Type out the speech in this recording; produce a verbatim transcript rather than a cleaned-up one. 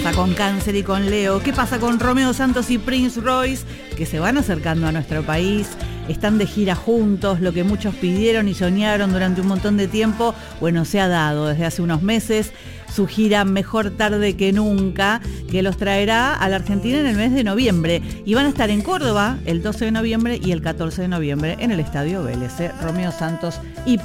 pasa con Cáncer y con Leo? ¿Qué pasa con Romeo Santos y Prince Royce, que se van acercando a nuestro país? Están de gira juntos, lo que muchos pidieron y soñaron durante un montón de tiempo, bueno, se ha dado desde hace unos meses. Su gira Mejor Tarde que Nunca, que los traerá a la Argentina en el mes de noviembre. Y van a estar en Córdoba el doce de noviembre y el catorce de noviembre en el Estadio Vélez. ¿eh? Romeo Santos y